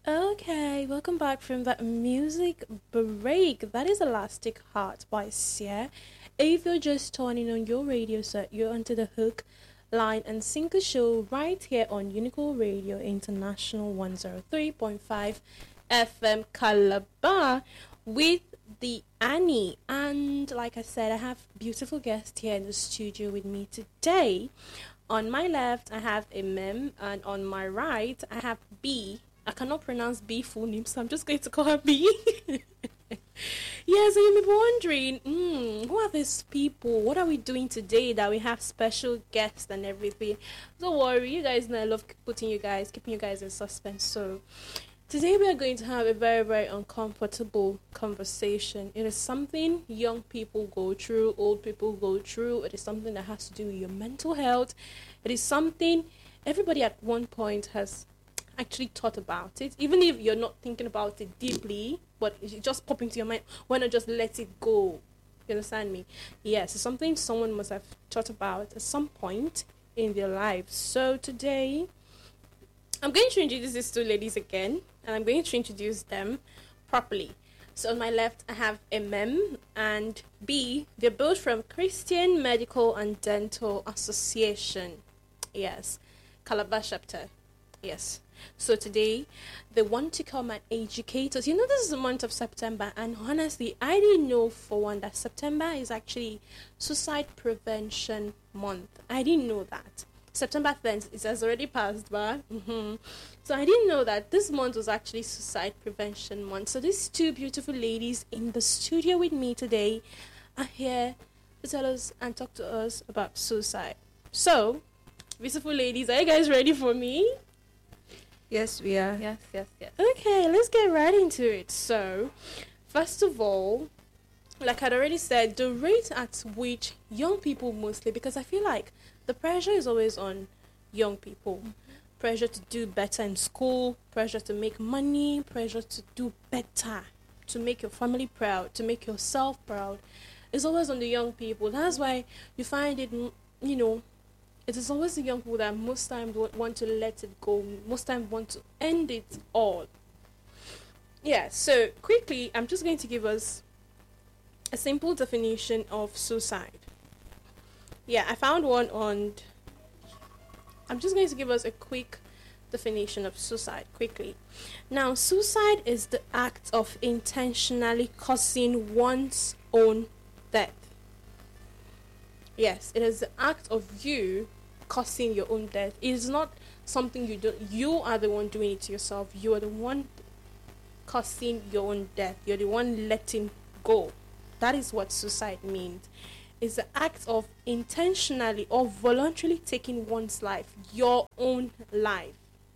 Okay, welcome back from that music break. That is Elastic Heart by Sia. If you're just turning on your radio set, you're onto the hook, line, and sinker show right here on Unico Radio International 103.5 FM Calabar with the Annie. And like I said, I have beautiful guests here in the studio with me today. On my left, I have a mem, and on my right, I have B. I cannot pronounce B full name, so I'm just going to call her B. Yeah, so you may be wondering, who are these people? What are we doing today that we have special guests and everything? Don't worry, you guys know I love keeping you guys in suspense. So today we are going to have a very, very uncomfortable conversation. It is something young people go through, old people go through. It is something that has to do with your mental health. It is something everybody at one point has actually thought about it, even if you're not thinking about it deeply, but it just pop into your mind. Why not just let it go? You understand me? Yes, it's something someone must have thought about at some point in their life. So today I'm going to introduce these two ladies again, and I'm going to introduce them properly. So on my left I have MM and B. They're both from Christian Medical and Dental Association. Yes, Calabar chapter. Yes. So today, they want to come and educate us. You know, this is the month of September, and honestly, I didn't know for one that September is actually Suicide Prevention Month. I didn't know that. September 10th, it has already passed, but so I didn't know that this month was actually Suicide Prevention Month. So these two beautiful ladies in the studio with me today are here to tell us and talk to us about suicide. So, beautiful ladies, are you guys ready for me? Yes, we are. Yes. Okay, let's get right into it. So, first of all, like I'd already said, the rate at which young people mostly, because I feel like the pressure is always on young people. Pressure to do better in school, pressure to make money, pressure to do better, to make your family proud, to make yourself proud. It's always on the young people. That's why you find it, it is always the young people that most times want to let it go, most times want to end it all. Yeah, so quickly, I'm just going to give us a simple definition of suicide. Yeah, I found one on... I'm just going to give us a quick definition of suicide quickly. Now, suicide is the act of intentionally causing one's own death. Yes, it is the act of you causing your own death. It is not something you do. You are the one doing it to yourself. You are the one causing your own death. You're the one letting go. That is what suicide means. It's the act of intentionally or voluntarily taking one's life, your own life.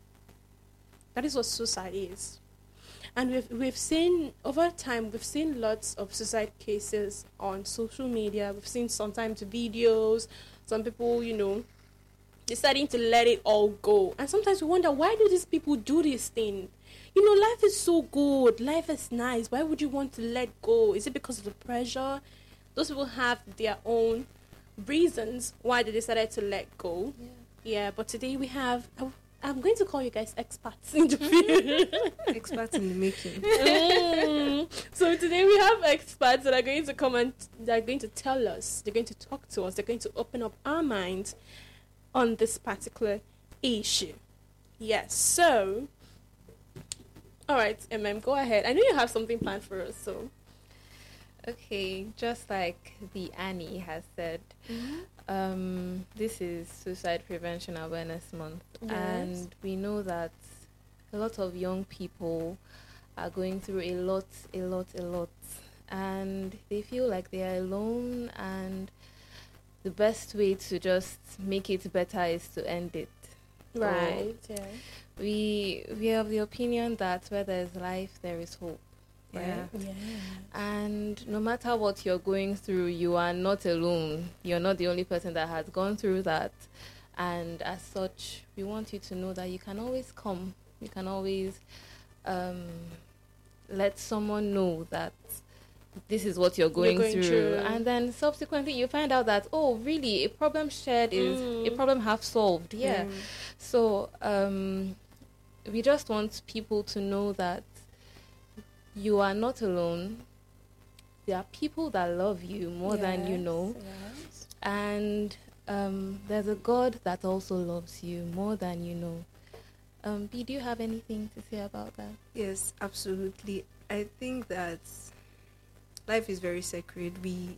That is what suicide is. And we've seen, over time, we've seen lots of suicide cases on social media. We've seen sometimes videos, some people, deciding to let it all go. And sometimes we wonder, why do these people do this thing? Life is so good. Life is nice. Why would you want to let go? Is it because of the pressure? Those people have their own reasons why they decided to let go. Yeah, but today we have... I'm going to call you guys experts in the field. Experts in the making. So today we have experts that are going to come and they're going to tell us, they're going to talk to us, they're going to open up our minds on this particular issue. Yes, so, all right, go ahead. I know you have something planned for us, so. Okay, just like the Annie has said, this is Suicide Prevention Awareness Month, and we know that a lot of young people are going through a lot, and they feel like they are alone, and the best way to just make it better is to end it. Right, yeah. We have the opinion that where there is life, there is hope. Yeah. Yeah. And no matter what you're going through, you are not alone. You're not the only person that has gone through that. And as such, we want you to know that you can always come. You can always let someone know that this is what you're going through. And then subsequently you find out that, oh, really, a problem shared is a problem half solved. Yeah. So we just want people to know that you are not alone. There are people that love you more than you know. Yes. And there's a God that also loves you more than you know. B, do you have anything to say about that? Yes, absolutely. I think that life is very sacred.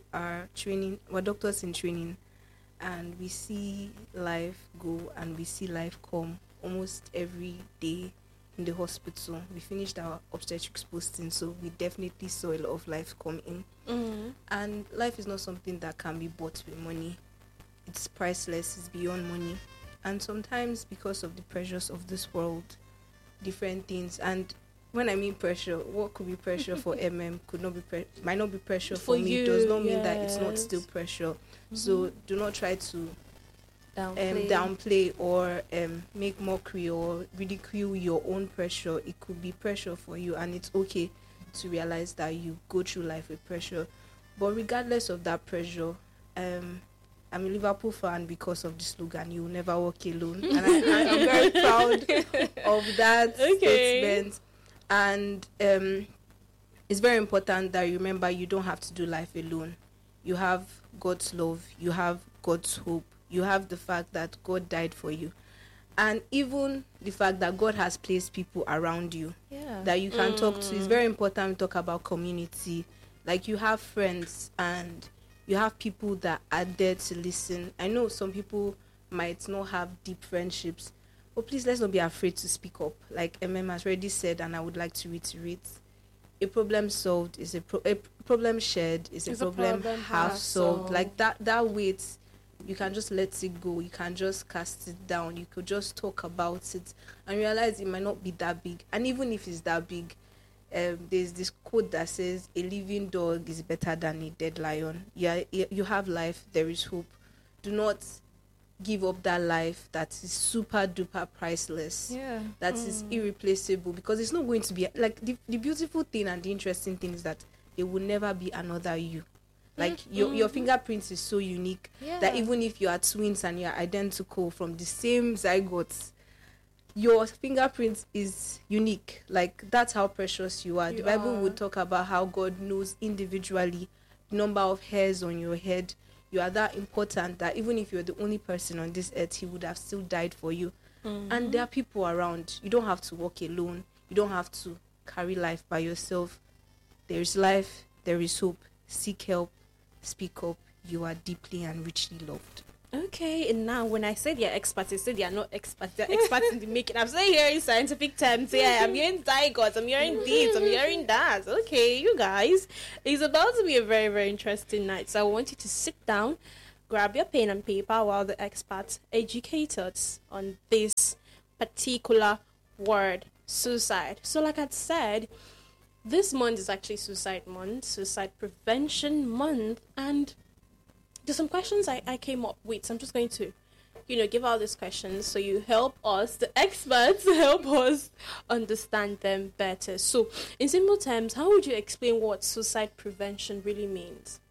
We're doctors in training, and we see life go and we see life come almost every day in the hospital. We finished our obstetrics posting, so we definitely saw a lot of life come in. Mm-hmm. And life is not something that can be bought with money. It's priceless, it's beyond money. And sometimes because of the pressures of this world, different things, and when I mean pressure, what could be pressure for could not be might not be pressure for me. you, Does not mean that it's not yes. still pressure. So do not try to Downplay. downplay or make mockery or ridicule your own pressure. It could be pressure for you, and it's okay to realize that you go through life with pressure. But regardless of that pressure, I'm a Liverpool fan because of the slogan, "You will never walk alone," and I'm very proud of that statement. And it's very important that you remember you don't have to do life alone. You have God's love, you have God's hope, you have the fact that God died for you, and even the fact that God has placed people around you that you can talk to. It's very important to talk about community. Like, you have friends and you have people that are there to listen. I know some people might not have deep friendships, but please, let's not be afraid to speak up. Like has already said, and I would like to reiterate, a problem solved is a problem shared is a problem half solved. Like that weight, you can just let it go. You can just cast it down. You could just talk about it and realize it might not be that big. And even if it's that big, there's this quote that says, "A living dog is better than a dead lion." Yeah, you have life. There is hope. Do not give up that life that is super duper priceless. Yeah. That is irreplaceable, because it's not going to be like the beautiful thing and the interesting thing is that there will never be another you. Like your fingerprint is so unique that even if you are twins and you're identical from the same zygotes, your fingerprint is unique. Like, that's how precious you are. The Bible would talk about how God knows individually the number of hairs on your head. You are that important that even if you're the only person on this earth, he would have still died for you. And there are people around. You don't have to walk alone. You don't have to carry life by yourself. There is life. There is hope. Seek help. Speak up. You are deeply and richly loved. Okay, and now when I say they're experts, they say they are not experts. They're experts in the making. I'm saying hearing scientific terms. Yeah, I'm hearing zygotes. I'm hearing this. I'm hearing that. Okay, you guys, it's about to be a very, very interesting night. So I want you to sit down, grab your pen and paper while the experts educate us on this particular word, suicide. So like I said, this month is actually Suicide Month, Suicide Prevention Month, and there's some questions I came up with, so I'm just going to, give out these questions so you help us, the experts, help us understand them better. So, in simple terms, how would you explain what suicide prevention really means?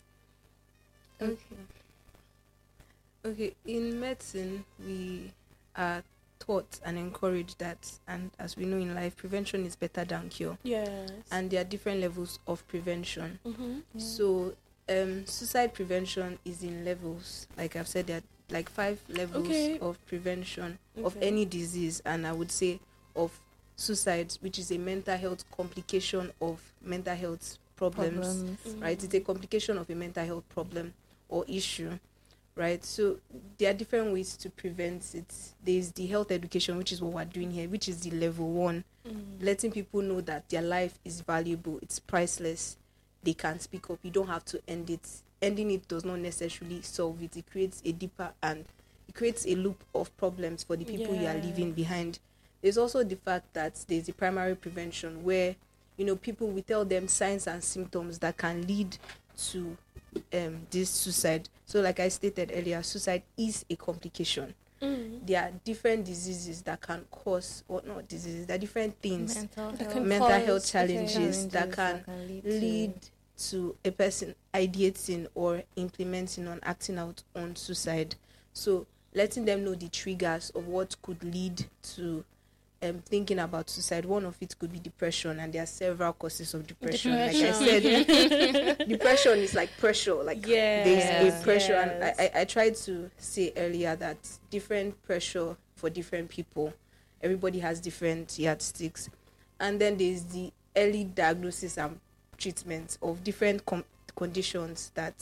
Okay. In medicine, we are taught and encouraged that, and as we know in life, prevention is better than cure. Yes. And there are different levels of prevention. Mm-hmm. So suicide prevention is in levels. Like I've said, there are like 5 levels of prevention of any disease, and I would say of suicide, which is a mental health complication of mental health problems. Right? It's a complication of a mental health problem or issue, right? So there are different ways to prevent it. There's the health education, which is what we're doing here, which is the level 1, letting people know that their life is valuable, it's priceless. They can speak up. You don't have to end it. Ending it does not necessarily solve it. It creates a deeper and it creates a loop of problems for the people you are leaving behind. There's also the fact that there's the primary prevention where, people, we tell them signs and symptoms that can lead to this suicide. So like I stated earlier, suicide is a complication. There are different diseases that can cause, or not diseases, there are different things, mental health challenges that can lead to a person ideating or implementing or acting out on suicide. So letting them know the triggers of what could lead to thinking about suicide, one of it could be depression, and there are several causes of depression. Like I said, depression is like pressure, like there's a pressure, and I tried to say earlier that different pressure for different people. Everybody has different yardsticks, and then there's the early diagnosis and treatment of different conditions that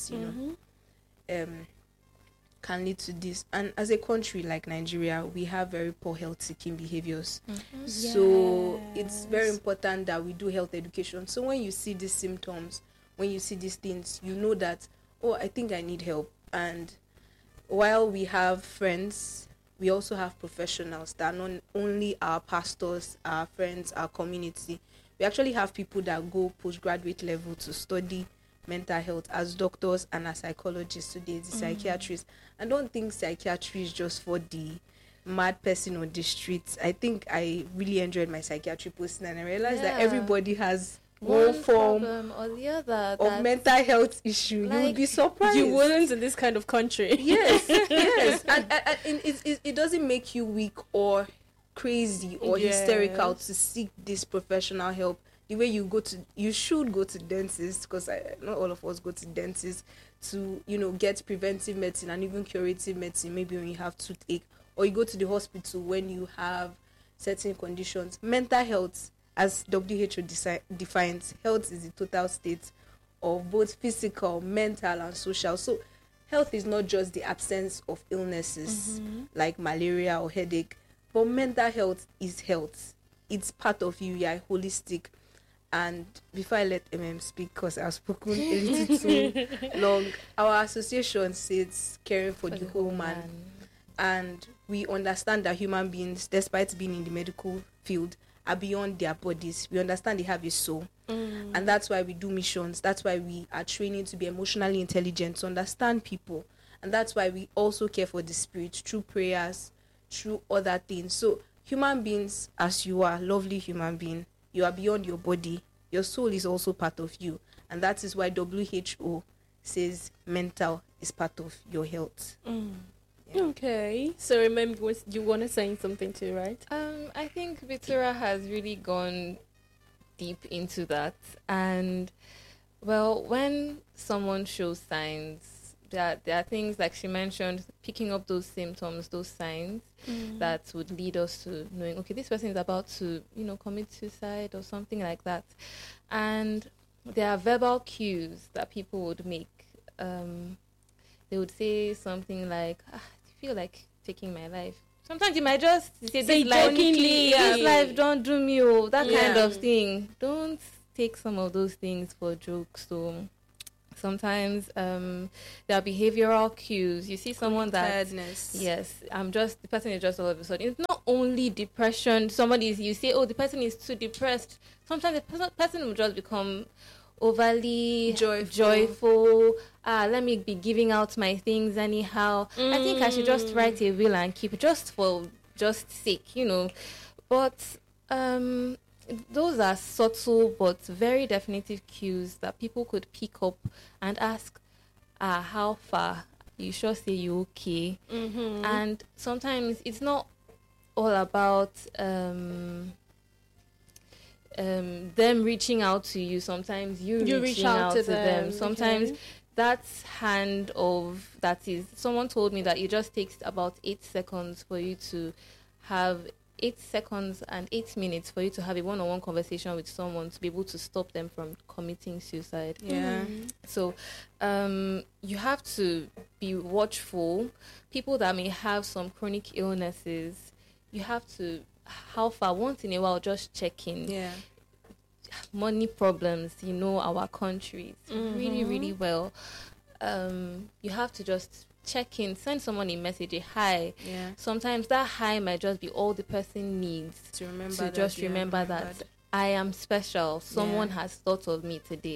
can lead to this. And as a country like Nigeria, we have very poor health seeking behaviors. So it's very important that we do health education. So when you see these symptoms, when you see these things, you know that, oh, I think I need help. And while we have friends, we also have professionals that are not only our pastors, our friends, our community. We actually have people that go postgraduate level to study mental health as doctors and as psychologists today, the psychiatrists. I don't think psychiatry is just for the mad person on the streets. I think I really enjoyed my psychiatry posting, and I realized that everybody has one form or the other of mental health issue. Like, you would be surprised. You wouldn't in this kind of country. Yes, yes. And it doesn't make you weak or crazy or hysterical to seek this professional help. The way you should go to dentists, because not all of us go to dentists to, get preventive medicine and even curative medicine, maybe when you have toothache, or you go to the hospital when you have certain conditions. Mental health, as WHO defines, health is the total state of both physical, mental, and social. So health is not just the absence of illnesses like malaria or headache, but mental health is health. It's part of you. You are holistic. And before I let speak, because I've spoken a little too long, our association says caring for the whole man. And we understand that human beings, despite being in the medical field, are beyond their bodies. We understand they have a soul. And that's why we do missions. That's why we are training to be emotionally intelligent, to understand people. And that's why we also care for the spirit through prayers, through other things. So human beings, as you are, lovely human being, you are beyond your body. Your soul is also part of you. And that is why WHO says mental is part of your health. Okay. So remember, you want to say something too, right? I think Victoria has really gone deep into that. And, well, when someone shows signs, there are things like she mentioned, picking up those symptoms, those signs that would lead us to knowing, okay, this person is about to, commit suicide or something like that. And there are verbal cues that people would make. They would say something like, I feel like taking my life. Sometimes you might just say jokingly, this life don't do me, that kind of thing. Don't take some of those things for jokes. So sometimes there are behavioral cues. You see someone tiredness. Yes, the person is just all of a sudden. It's not only depression. You say, the person is too depressed. Sometimes the person will just become overly joyful. Let me be giving out my things anyhow. I think I should just write a will and keep it just for sake, But those are subtle but very definitive cues that people could pick up and ask, how far? You sure say you okay? And sometimes it's not all about them reaching out to you. Sometimes you reaching out to them. Sometimes someone told me that it just takes about 8 seconds for you to have 8 seconds and 8 minutes for you to have a one-on-one conversation with someone to be able to stop them from committing suicide. So you have to be watchful. People that may have some chronic illnesses, you have to, how far, once in a while, just check in. Money problems, our country really, really well. You have to just check in, send someone a message, a hi. Sometimes that hi might just be all the person needs to remember that I am special. Someone has thought of me today.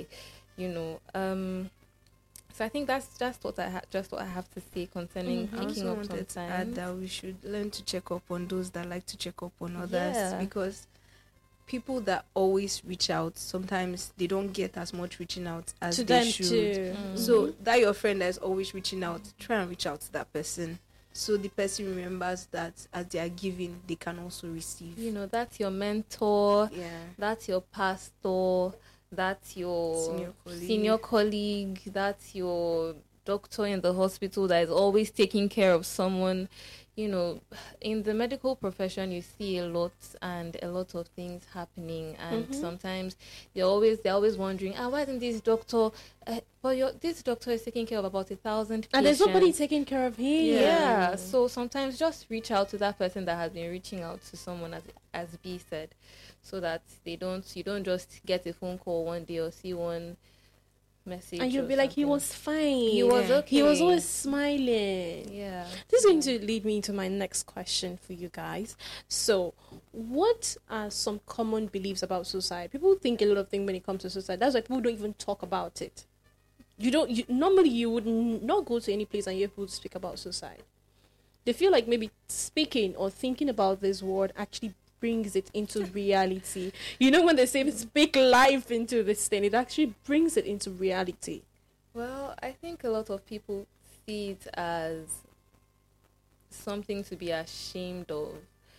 So I think that's just what I have to say concerning picking up some signs. Add that we should learn to check up on those that like to check up on others, because people that always reach out, sometimes they don't get as much reaching out as they should. So that your friend that is always reaching out, try and reach out to that person so the person remembers that as they are giving, they can also receive. You know, that's your mentor, Yeah. that's your pastor, that's your Senior colleague. senior colleague, that's your doctor in the hospital that is always taking care of someone. You know, in the medical profession, you see a lot of things happening, and sometimes they're always wondering, why isn't this doctor? This doctor is taking care of about 1,000 patients, And there's nobody taking care of him. Yeah. So sometimes just reach out to that person that has been reaching out to someone, as B said, so that you don't just get a phone call one day or see one message And you'll or be like, he something. was fine. He was okay. He was always smiling. Yeah. This is going to lead me into my next question for you guys. So, what are some common beliefs about suicide? People think a lot of things when it comes to suicide. That's why people don't even talk about it. Normally you would not go to any place and hear people speak about suicide. They feel like maybe speaking or thinking about this word actually brings it into reality. You know, when they say speak life into this thing, it actually brings it into reality. Well, I think a lot of people see it as something to be ashamed of.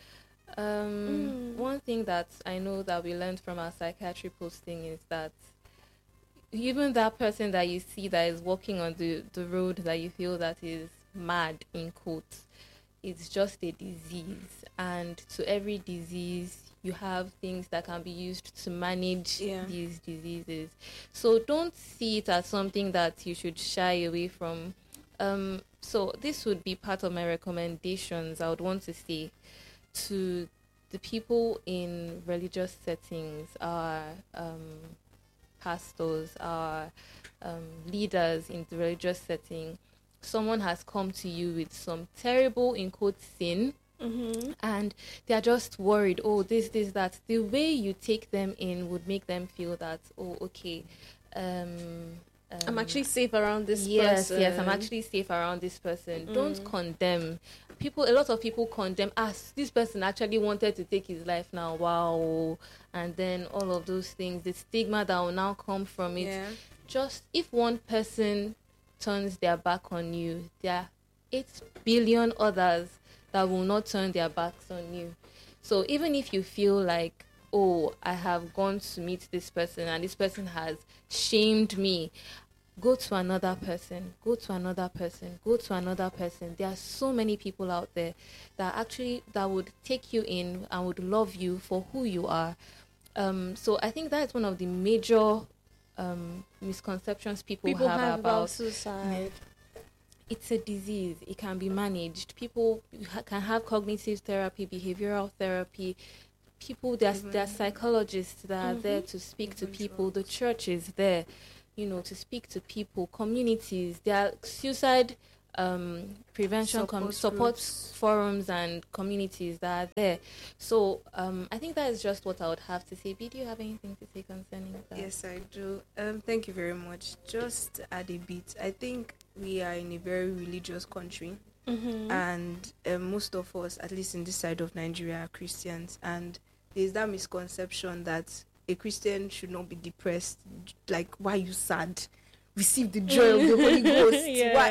One thing that I know that we learned from our psychiatry posting is that even that person that you see that is walking on the road that you feel that is mad, in quotes, it's just a disease. And to every disease, you have things that can be used to manage these diseases. So don't see it as something that you should shy away from. So this would be part of my recommendations I would want to say to the people in religious settings, our pastors, our leaders in the religious setting. Someone has come to you with some terrible, in quotes, sin, and they are just worried, this, that. The way you take them in would make them feel that, okay, I'm actually safe around this person. Yes, I'm actually safe around this person. Don't condemn. A lot of people condemn, this person actually wanted to take his life now, wow. And then all of those things, the stigma that will now come from it. Yeah. Just, if one person turns their back on you, there are 8 billion others that will not turn their backs on you. So even if you feel like, I have gone to meet this person and this person has shamed me, go to another person, go to another person, go to another person. There are so many people out there that would take you in and would love you for who you are. So I think that's one of the major misconceptions people have about suicide. It's a disease. It can be managed. People can have cognitive therapy, behavioral therapy. People, there are psychologists that are there to speak to people. The church is there, to speak to people. Communities, there are suicide prevention support forums and communities that are there. So I think that is just what I would have to say. B, do you have anything to say concerning that? Yes, I do. Thank you very much. Just add a bit. I think we are in a very religious country, and most of us, at least in this side of Nigeria, are Christians, and there's that misconception that a Christian should not be depressed. Like, why are you sad? Receive the joy of the Holy Ghost.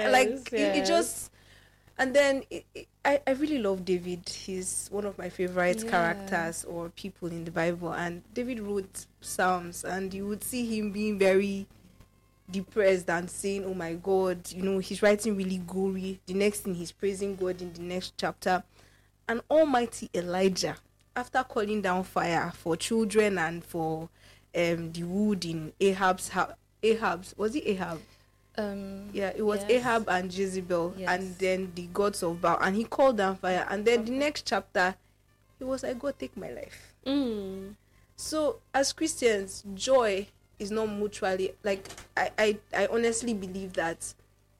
It just, and then I really love David. He's one of my favorite characters or people in the Bible, and David wrote Psalms, and you would see him being very depressed and saying, oh my God, he's writing really gory. The next thing, he's praising God in the next chapter. And Almighty Elijah, after calling down fire for children and for the wood in Ahab's house. Was it Ahab? It was Ahab and Jezebel, and then the gods of Baal, and he called down fire, and then the next chapter he was like, God, take my life. So as Christians, joy is not mutually, like, I honestly believe that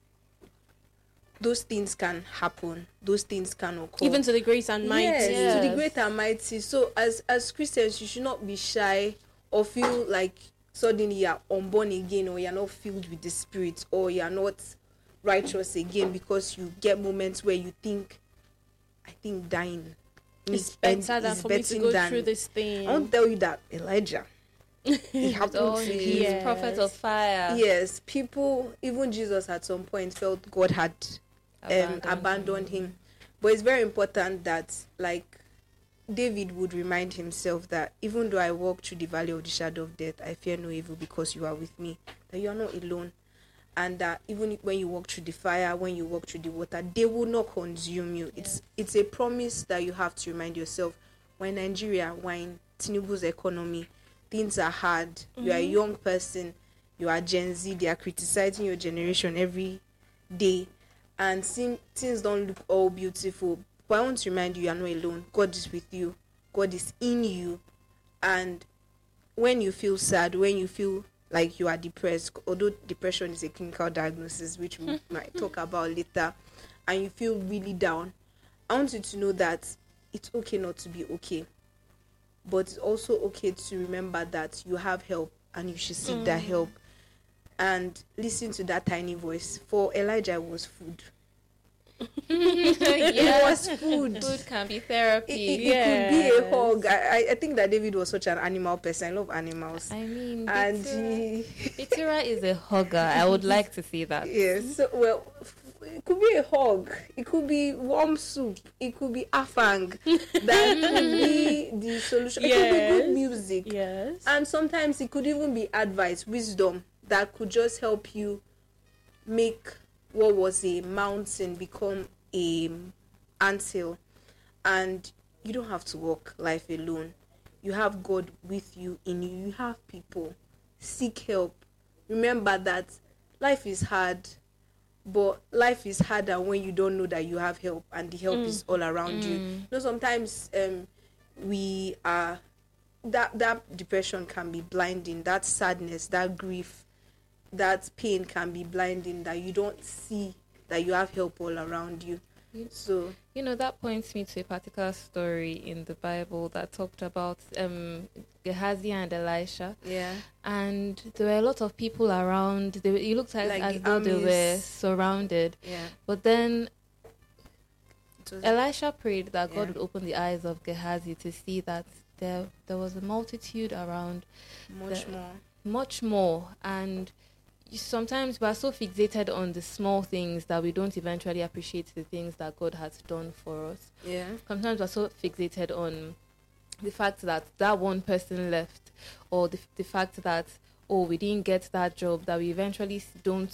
those things can happen, those things can occur, even to the great and mighty. Yes, to the great and mighty. So as Christians, you should not be shy or feel like suddenly you're unborn again, or you're not filled with the Spirit, or you're not righteous again, because you get moments where you think, I think dying is better than for me to go through this thing. I won't tell you that Elijah, it happened to him. He's prophet of fire. Yes, people, even Jesus at some point felt God had abandoned him. But it's very important that, like, David would remind himself that even though I walk through the valley of the shadow of death, I fear no evil because you are with me, that you are not alone. And that even when you walk through the fire, when you walk through the water, they will not consume you. It's a promise that you have to remind yourself. When Nigeria, when Tinubu's economy, things are hard. You are a young person, you are Gen Z, they are criticizing your generation every day, and things don't look all beautiful. But I want to remind you, you are not alone. God is with you. God is in you. And when you feel sad, when you feel like you are depressed, although depression is a clinical diagnosis, which we might talk about later, and you feel really down, I want you to know that it's okay not to be okay. But it's also okay to remember that you have help and you should seek that help. And listen to that tiny voice. For Elijah, it was food. It was food. Food can be therapy. It could be a hug. I think that David was such an animal person. I love animals. I mean, And Bitura is a hugger. I would like to see that. yes. So, well, it could be a hug. It could be warm soup. It could be afang. That could be the solution. It could be good music. Yes. And sometimes it could even be advice, wisdom that could just help you make what was a mountain become a anthill. And you don't have to walk life alone. You have God with you, in you. You have people. Seek help. Remember that life is hard, but life is harder when you don't know that you have help and the help is all around you. You know, sometimes we are that depression can be blinding. That sadness, that grief, that pain can be blinding, that you don't see that you have help all around you. So that points me to a particular story in the Bible that talked about Gehazi and Elisha. Yeah. And there were a lot of people around. It looked like as though they were surrounded. Yeah. But then Elisha prayed that God would open the eyes of Gehazi to see that there was a multitude around. Much more. And sometimes we are so fixated on the small things that we don't eventually appreciate the things that God has done for us. Yeah. Sometimes we're so fixated on the fact that one person left, or the fact that we didn't get that job, that we eventually don't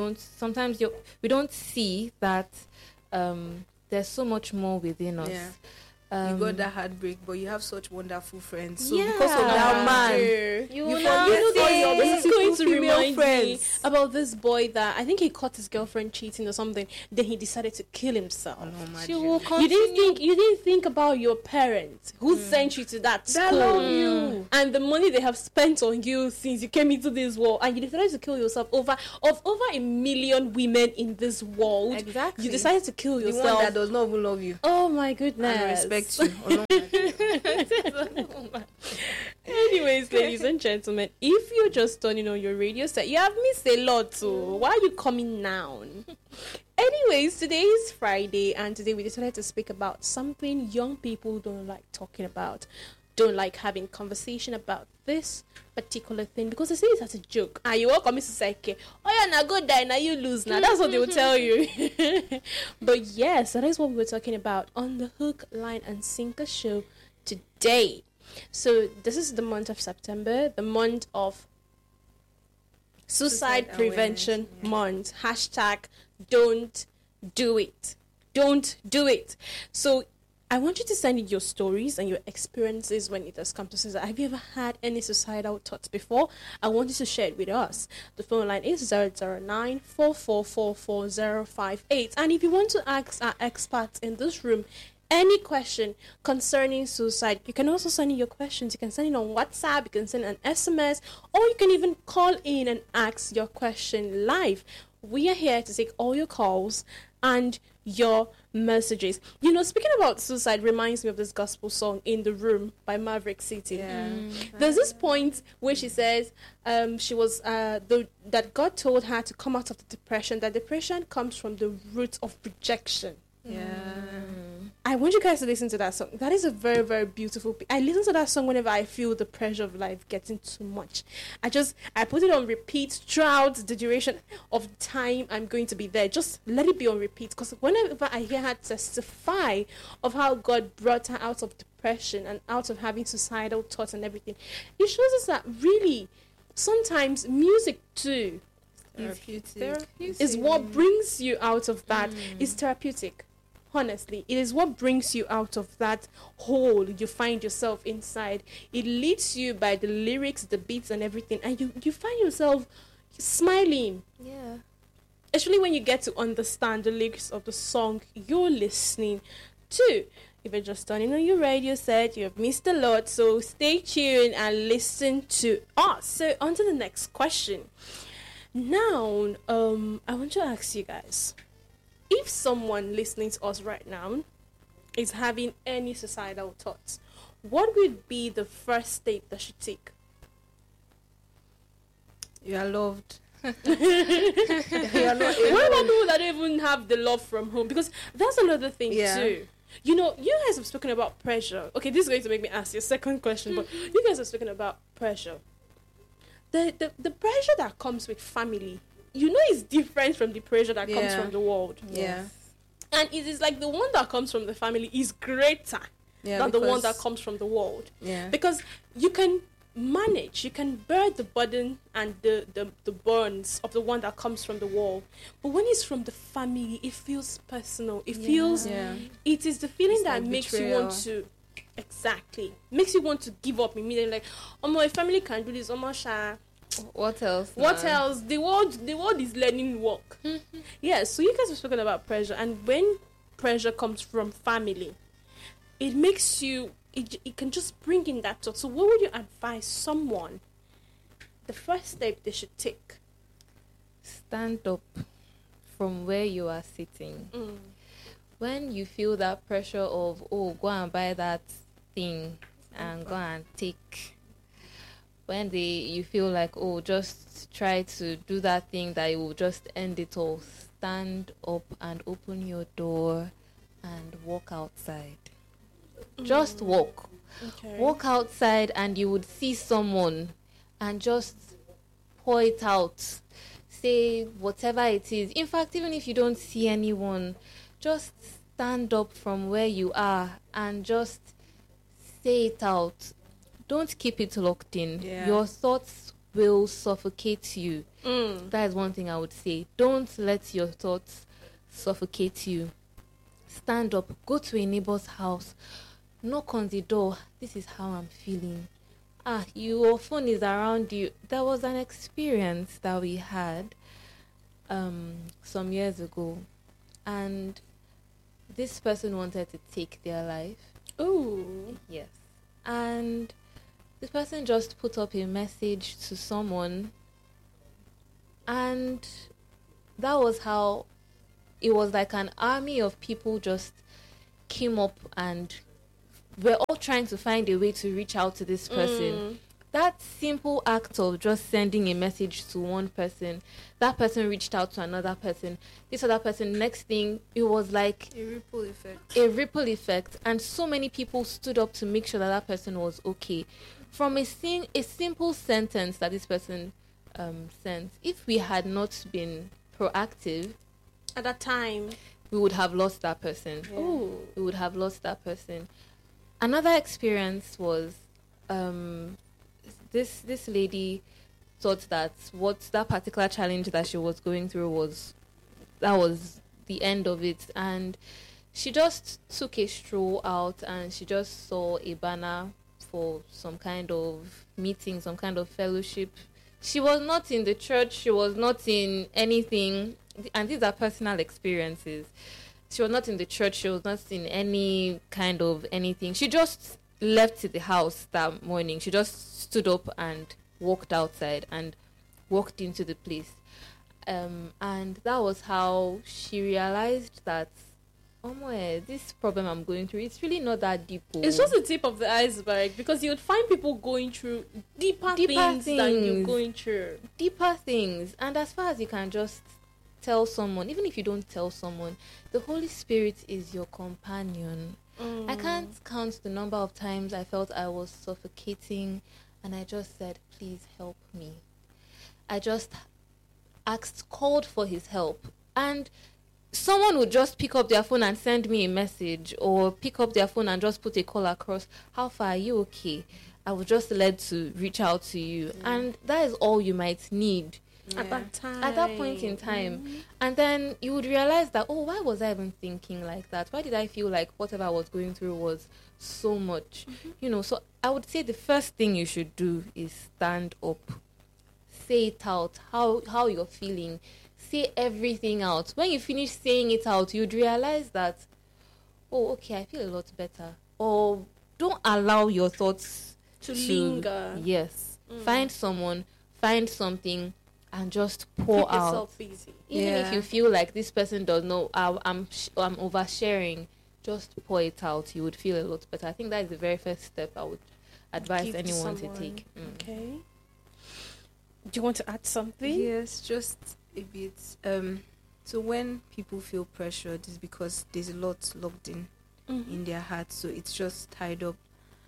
see that there's so much more within us. Yeah. You got that heartbreak, but you have such wonderful friends. So Yeah. because of that man, You forget know, all your This is going to female remind me friends. about this boy that I think he caught his girlfriend cheating or something. Then he decided to kill himself. she will You didn't think about your parents who sent you to that That school love you. and the money they have spent on you since you came into this world, and you decided to kill yourself over 1 million women in this world. Exactly. You decided to kill The yourself. one that does not even love you Oh my goodness. and respect you. Oh, no. Anyways, ladies and gentlemen, if you're just turning on your radio set, you have missed a lot too. Why are you coming now? Anyways, today is Friday, and today we decided to speak about something young people don't like talking about, don't like having conversation about this particular thing, because they say it as a joke. And you welcome Mrs. Seke. Oh yeah, now go die, now you lose. Now that's what they will tell you. But yes, that is what we were talking about on the Hook, Line and Sinker show today. So this is the month of September, the month of Suicide Prevention Month. Hashtag don't do it. Don't do it. So I want you to send in your stories and your experiences when it has come to suicide. Have you ever had any suicidal thoughts before? I want you to share it with us. The phone line is 009-4444-058. And if you want to ask our experts in this room any question concerning suicide, you can also send in your questions. You can send it on WhatsApp, you can send an SMS, or you can even call in and ask your question live. We are here to take all your calls and your messages. You know, speaking about suicide reminds me of this gospel song, In the Room by Maverick City. Yeah. There's this point where she says she was that God told her to come out of the depression, that depression comes from the root of rejection. Yeah. I I want you guys to listen to that song. That is a very, very beautiful. I listen to that song whenever I feel the pressure of life getting too much. I put it on repeat throughout the duration of time I'm going to be there. Just let it be on repeat, because whenever I hear her testify of how God brought her out of depression and out of having suicidal thoughts and everything, it shows us that really sometimes music too is what brings you out of that. It's therapeutic. Honestly, it is what brings you out of that hole you find yourself inside. It leads you by the lyrics, the beats, and everything, and you find yourself smiling. Yeah. Especially when you get to understand the lyrics of the song you're listening to. If you're just turning on your radio set, you have missed a lot, so stay tuned and listen to us. So on to the next question. Now, I want to ask you guys, if someone listening to us right now is having any suicidal thoughts, what would be the first step they should take? You are loved. You are not what about people that don't even have the love from home? Because that's another thing too. You know, you guys have spoken about pressure. Okay, this is going to make me ask your second question, but you guys have spoken about pressure. The pressure that comes with family, you know, is different from the pressure that comes from the world. Yeah. And it is like the one that comes from the family is greater than the one that comes from the world. Yeah. Because you can manage, you can bear the burden and the burns of the one that comes from the world. But when it's from the family, it feels personal. It feels, it is the feeling it's that like makes betrayal. You want to, makes you want to give up immediately. Like, oh my family can do this, oh my sha. What else? What else? The world is learning work. Yeah, so you guys were talking about pressure, and when pressure comes from family, it makes you, it can just bring in that thought. So what would you advise someone the first step they should take? Stand up from where you are sitting. When you feel that pressure of, oh, go and buy that thing and go and take, when you feel like, oh, just try to do that thing that it will just end it all, stand up and open your door and walk outside. Just walk. Okay. Walk outside and you would see someone and just pour it out. Say whatever it is. In fact, even if you don't see anyone, just stand up from where you are and just say it out. Don't keep it locked in. Yeah. Your thoughts will suffocate you. That is one thing I would say. Don't let your thoughts suffocate you. Stand up. Go to a neighbor's house. Knock on the door. This is how I'm feeling. Your phone is around you. There was an experience that we had some years ago, and this person wanted to take their life. Oh, yes. And this person just put up a message to someone, and that was how it was. Like an army of people just came up, and we're all trying to find a way to reach out to this person. That simple act of just sending a message to one person, that person reached out to another person, this other person, next thing, it was like a ripple effect. A ripple effect. And so many people stood up to make sure that that person was okay. From a simple sentence that this person sent, if we had not been proactive at that time, we would have lost that person. Yeah. We would have lost that person. Another experience was this lady thought that that particular challenge that she was going through was the end of it, and she just took a stroll out and she just saw a banner for some kind of meeting, some kind of fellowship. She was not in the church, she was not in anything, and these are personal experiences. She was not in the church, she was not in any kind of anything. She just left the house that morning. She just stood up and walked outside and walked into the place. And that was how she realized that, this problem I'm going through, it's really not that deep. It's just the tip of the iceberg, because you would find people going through deeper things than you're going through. Deeper things. And as far as you can just tell someone, even if you don't tell someone, the Holy Spirit is your companion. I can't count the number of times I felt I was suffocating and I just said, please help me. I just called for his help, and someone would just pick up their phone and send me a message, or pick up their phone and just put a call across. How far, are you okay? I was just led to reach out to you. And that is all you might need at that time. At that point in time. And then you would realize that, oh, why was I even thinking like that? Why did I feel like whatever I was going through was so much? So I would say the first thing you should do is stand up. Say it out, how you're feeling. Say everything out. When you finish saying it out, you'd realize that, oh, okay, I feel a lot better. Or don't allow your thoughts to linger. Yes. Find someone, find something, and just pour Keep out. yourself busy. Even if you feel like this person does know, I'm oversharing, just pour it out. You would feel a lot better. I think that is the very first step I would advise anyone to take. Okay. Do you want to add something? Yes, just a bit. So when people feel pressured, it's because there's a lot locked in their hearts, so it's just tied up.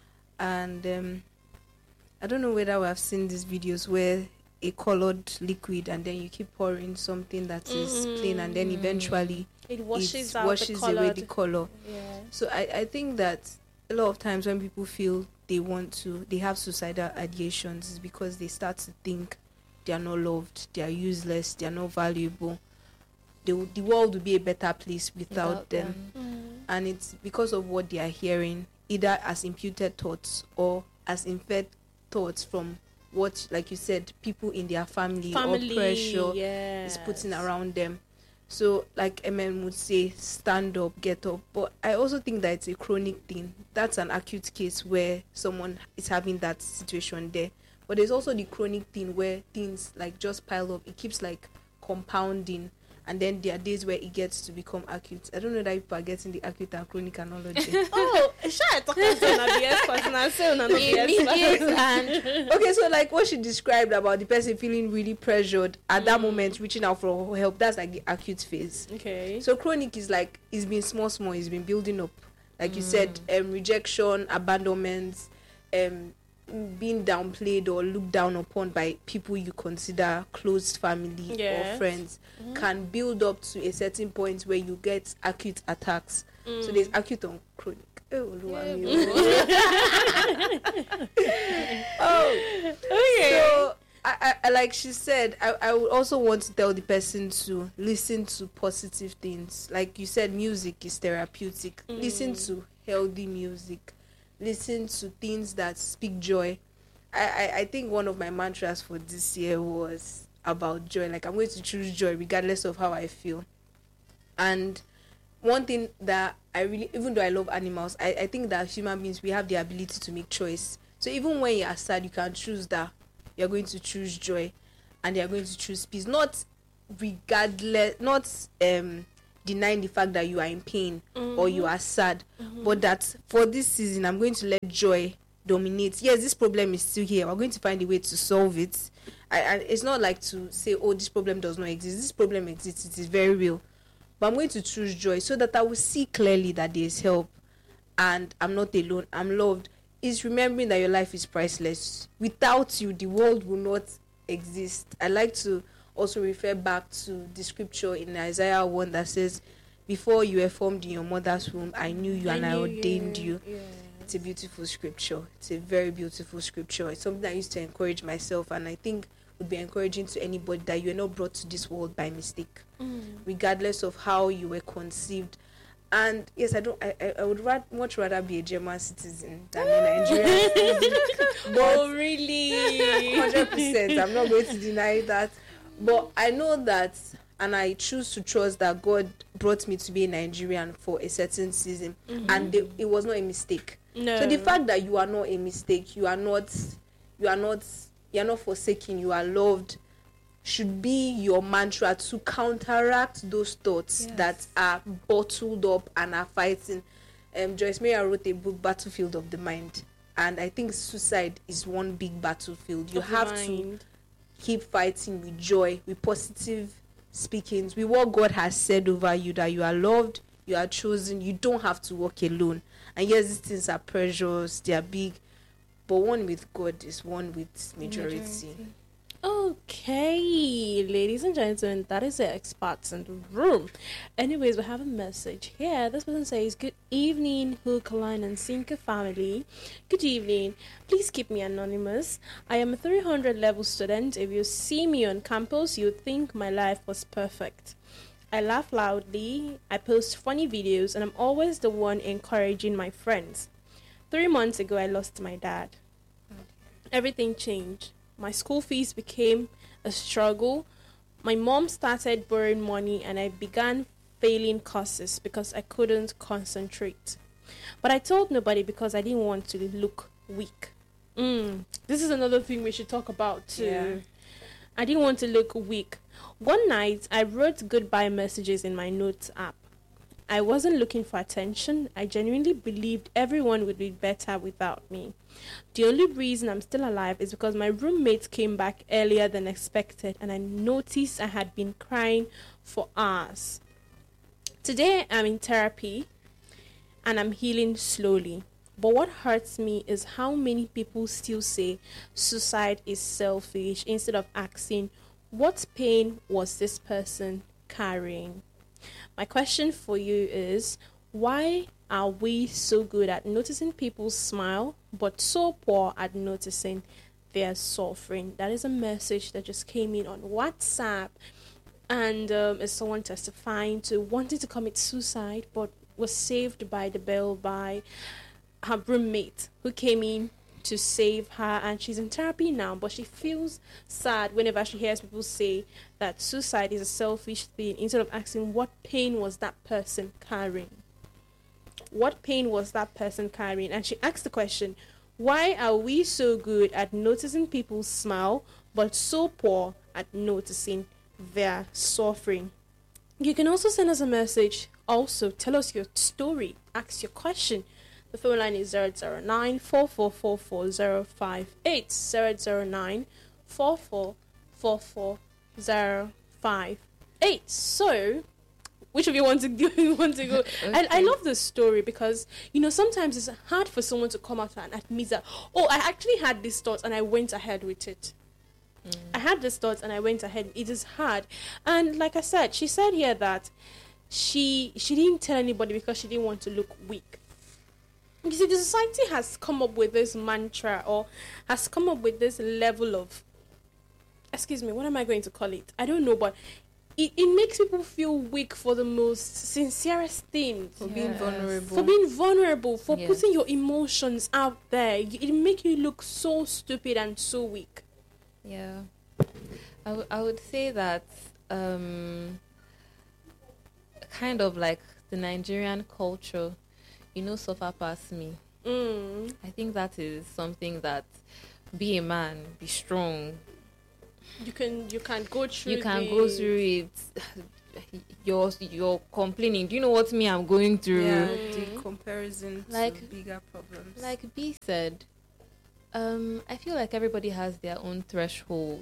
And I don't know whether we have seen these videos where a colored liquid and then you keep pouring something that is plain, and then eventually it washes away the color. Yeah. So I think that a lot of times when people feel they have suicidal ideations, is because they start to think they are not loved, they are useless, they are not valuable. The world would be a better place without them. And it's because of what they are hearing, either as imputed thoughts or as inferred thoughts from what, like you said, people in their family or pressure is putting around them. So like MM would say, stand up, get up. But I also think that it's a chronic thing. That's an acute case where someone is having that situation there. But there's also the chronic thing where things like just pile up. It keeps like compounding. And then there are days where it gets to become acute. I don't know that people are getting the acute and chronic analogy. Okay, so like what she described about the person feeling really pressured at that moment, reaching out for help, that's like the acute phase. Okay. So chronic is like, it's been small, it's been building up. Like you said, rejection, abandonment, being downplayed or looked down upon by people you consider close family or friends can build up to a certain point where you get acute attacks. So there's acute and chronic. So I like she said, I would also want to tell the person to listen to positive things. Like you said, music is therapeutic. Listen to healthy music. Listen to things that speak joy. I think one of my mantras for this year was about joy. Like, I'm going to choose joy regardless of how I feel. And one thing that I really, even though I love animals, I think that human beings, we have the ability to make choice. So even when you are sad, you can choose that you're going to choose joy and you're going to choose peace. Not regardless, not denying the fact that you are in pain or you are sad, but that for this season I'm going to let joy dominate. Yes, this problem is still here. We're going to find a way to solve it. It's not like to say, oh, this problem does not exist. This problem exists. It is very real. But I'm going to choose joy so that I will see clearly that there is help and I'm not alone. I'm loved. It's remembering that your life is priceless. Without you, the world will not exist. I like to also refer back to the scripture in Isaiah 1 that says, before you were formed in your mother's womb, I knew you and I ordained you. Yeah. It's a beautiful scripture. It's a very beautiful scripture. It's something I used to encourage myself, and I think would be encouraging to anybody, that you are not brought to this world by mistake, regardless of how you were conceived. And yes, I would much rather be a German citizen than a Nigerian citizen. Oh, really? 100%. I'm not going to deny that. But I know that, and I choose to trust that God brought me to be a Nigerian for a certain season, and it was not a mistake. No. So the fact that you are not a mistake, you are not forsaken, you are loved, should be your mantra to counteract those thoughts that are bottled up and are fighting. Joyce Meyer wrote a book, Battlefield of the Mind, and I think suicide is one big battlefield. You have to keep fighting with joy, with positive speakings, with what God has said over you, that you are loved, you are chosen. You don't have to walk alone. And yes, these things are pressures, they are big, but one with God is one with majority. Okay, ladies and gentlemen, that is the experts in the room. Anyways, we have a message here. This person says, "Good evening, Hook, Line, and Sinker family. Good evening. Please keep me anonymous. I am a 300 level student. If you see me on campus, you'd think my life was perfect. I laugh loudly, I post funny videos, and I'm always the one encouraging my friends. 3 months ago, I lost my dad. Everything changed. My school fees became a struggle. My mom started borrowing money and I began failing courses because I couldn't concentrate. But I told nobody because I didn't want to look weak." This is another thing we should talk about too. Yeah. I didn't want to look weak. One night, I wrote goodbye messages in my notes app. I wasn't looking for attention. I genuinely believed everyone would be better without me. The only reason I'm still alive is because my roommate came back earlier than expected and I noticed I had been crying for hours. Today I'm in therapy and I'm healing slowly. But what hurts me is how many people still say suicide is selfish instead of asking, what pain was this person carrying? My question for you is, why are we so good at noticing people's smile, but so poor at noticing their suffering? That is a message that just came in on WhatsApp. And is someone testifying to wanting to commit suicide, but was saved by the bell by her roommate who came in to save her, and she's in therapy now, but she feels sad whenever she hears people say that suicide is a selfish thing instead of asking what pain was that person carrying. What pain was that person carrying? And she asked the question, why are we so good at noticing people's smile but so poor at noticing their suffering? You can also send us a message. Also, tell us your story. Ask your question. The phone line is 009 4444058. 009 4444058. So, which of you want to go? Okay. I love this story because, sometimes it's hard for someone to come out and admit that, oh, I actually had these thoughts and I went ahead with it. I had these thoughts and I went ahead. It is hard. And like I said, she said here that she didn't tell anybody because she didn't want to look weak. You see, the society has come up with this mantra or has come up with this level of, what am I going to call it? I don't know, but it makes people feel weak for the most sincerest things. For being vulnerable. For putting your emotions out there. It makes you look so stupid and so weak. Yeah. I would say that kind of like the Nigerian culture, suffer past me. I think that is something that, be a man, be strong. You can go through. You can go through it. You're complaining. Do you know what I'm going through? Yeah, the comparison to bigger problems. Like B said, I feel like everybody has their own threshold.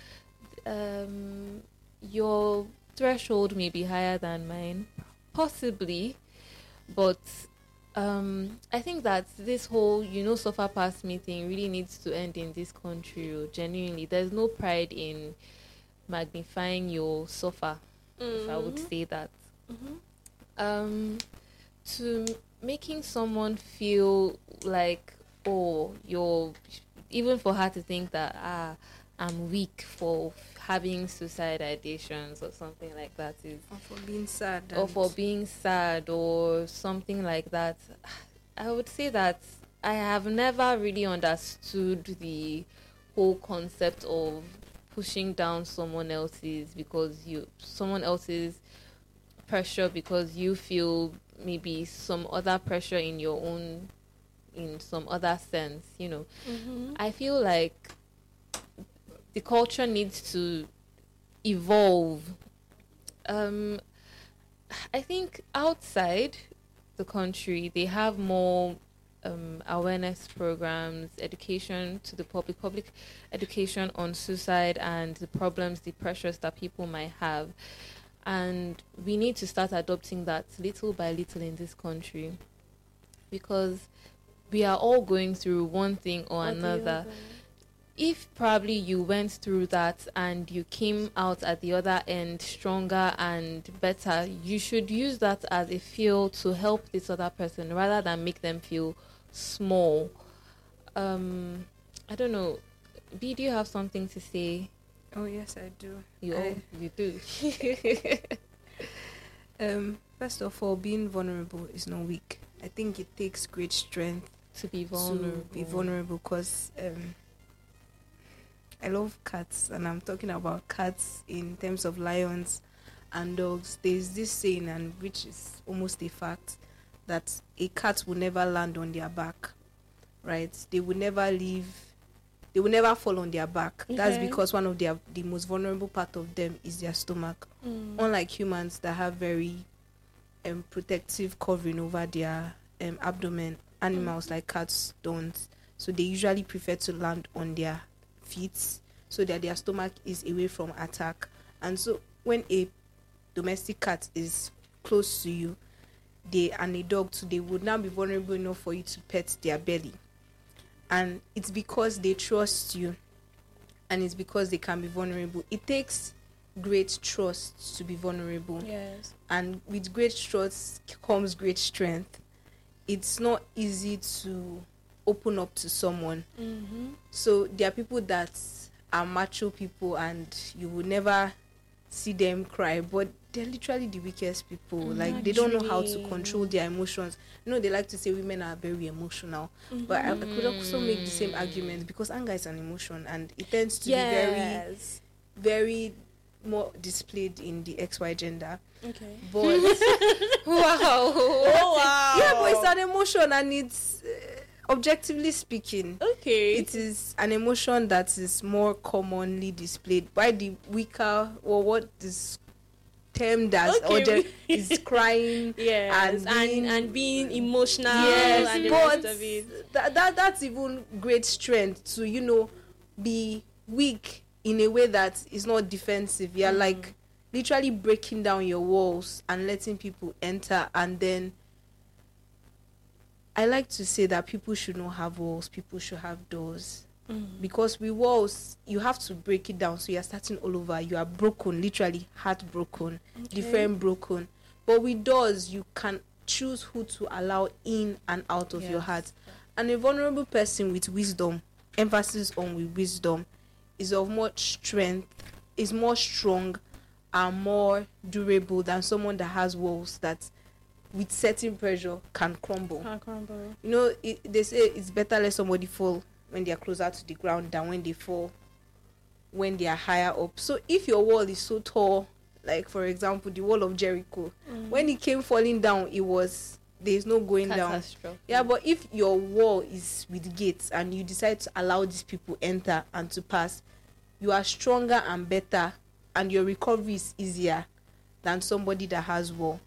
Your threshold may be higher than mine, possibly, but I think that this whole, suffer past me thing really needs to end in this country. Genuinely, there's no pride in magnifying your suffer, if I would say that. To making someone feel like, oh, even for her to think that, I'm weak for having suicide ideations or something like that is, or for being sad or something like that. I would say that I have never really understood the whole concept of pushing down someone else's pressure because you feel maybe some other pressure in some other sense. I feel like the culture needs to evolve. I think outside the country, they have more awareness programs, education to the public education on suicide and the problems, the pressures that people might have. And we need to start adopting that little by little in this country, because we are all going through one thing or another. If probably you went through that and you came out at the other end stronger and better, you should use that as a fuel to help this other person rather than make them feel small. I don't know. B, do you have something to say? Oh yes, I do. You do. First of all, being vulnerable is not weak. I think it takes great strength to be vulnerable. Because I love cats, and I'm talking about cats in terms of lions and dogs. There's this saying, and which is almost a fact, that a cat will never land on their back, right? They will never fall on their back. Okay. That's because one of the most vulnerable part of them is their stomach. Unlike humans that have very protective covering over their abdomen, animals like cats don't. So they usually prefer to land on their feet so that their stomach is away from attack. And so when a domestic cat is close to you, and a dog too, they would now be vulnerable enough for you to pet their belly. And it's because they trust you, and it's because they can be vulnerable. It takes great trust to be vulnerable. Yes. And with great trust comes great strength. It's not easy to open up to someone. So there are people that are macho people and you will never see them cry, but they're literally the weakest people. Like, they don't know how to control their emotions. You know, they like to say women are very emotional, but I could also make the same argument, because anger is an emotion and it tends to be very, very more displayed in the XY gender. Okay. But wow. Yeah, but it's an emotion, and it's objectively speaking, it is an emotion that is more commonly displayed by the weaker, or what is termed as is crying, and being emotional, and the but rest of it. That's even great strength to, you know, be weak in a way that is not defensive. You're like literally breaking down your walls and letting people enter. And then I like to say that people should not have walls, people should have doors. Because with walls, you have to break it down, so you're starting all over. You are broken, literally heartbroken, different broken. But with doors, you can choose who to allow in and out of your heart. And a vulnerable person with wisdom, emphasis on with wisdom, is of much strength, is more strong and more durable than someone that has walls that with certain pressure can crumble. You know, they say it's better let somebody fall when they are closer to the ground than when they fall when they are higher up. So if your wall is so tall, like for example the wall of Jericho, when it came falling down, there's no going down. Yeah, but if your wall is with gates and you decide to allow these people enter and to pass, you are stronger and better, and your recovery is easier than somebody that has wall.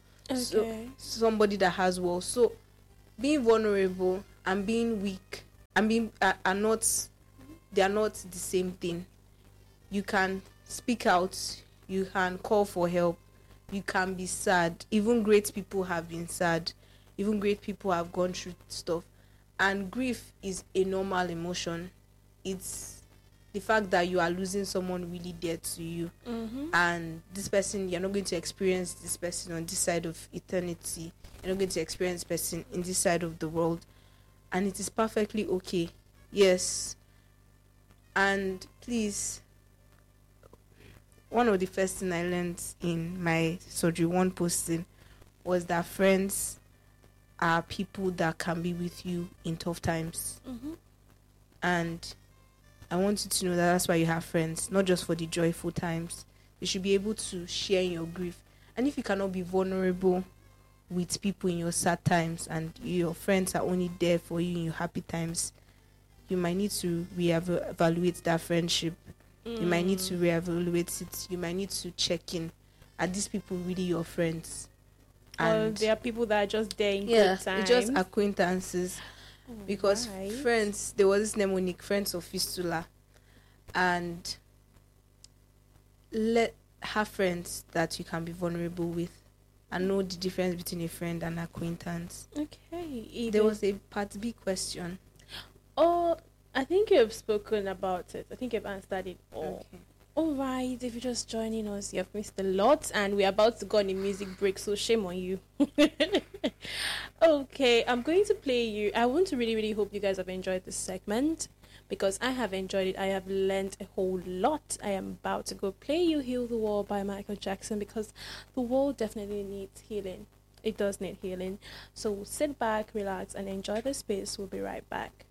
So being vulnerable and being weak and being they are not the same thing. You can speak out, you can call for help, you can be sad. Even great people have been sad. Even great people have gone through stuff. And grief is a normal emotion. It's the fact that you are losing someone really dear to you. And this person, you're not going to experience this person on this side of eternity. You're not going to experience this person in this side of the world. And it is perfectly okay. Yes. And please, one of the first things I learned in my Surgery 1 posting was that friends are people that can be with you in tough times. And I want you to know that that's why you have friends, not just for the joyful times. You should be able to share in your grief. And if you cannot be vulnerable with people in your sad times, and your friends are only there for you in your happy times, you might need to reevaluate that friendship. You might need to reevaluate it. You might need to check in. Are these people really your friends? And there are people that are just there in good times. Just acquaintances. Because friends, there was this mnemonic, friends of fistula. And have friends that you can be vulnerable with, and know the difference between a friend and acquaintance. Okay. There was a part B question. Oh, I think you've spoken about it. I think you've answered it all. Okay. All right, if you're just joining us, you've missed a lot, and we're about to go on a music break, so shame on you. Okay, I'm going to play you. I want to really, really hope you guys have enjoyed this segment, because I have enjoyed it. I have learned a whole lot. I am about to go play you Heal the World by Michael Jackson, because the world definitely needs healing. It does need healing. So sit back, relax, and enjoy the space. We'll be right back.